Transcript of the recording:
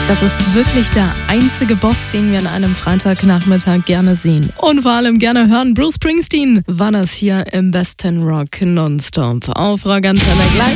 Das ist wirklich der einzige Boss, den wir an einem Freitagnachmittag gerne sehen. Und vor allem gerne hören. Bruce Springsteen war das hier im besten Rock nonstop. Auf Rock Antenne gleich.